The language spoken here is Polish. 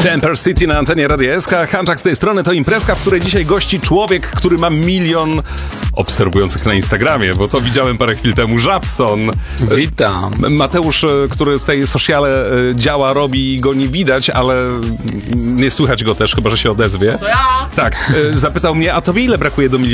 Temper City na antenie Radia SK. Hanczak z tej strony. To imprezka, w której dzisiaj gości człowiek, który ma 1 milion obserwujących na Instagramie, bo to widziałem parę chwil temu. Żabson. Witam. Mateusz, który w tej sociale działa, robi, go nie widać, ale nie słychać go też, chyba że się odezwie. To ja! Tak, zapytał mnie, a tobie ile brakuje do 1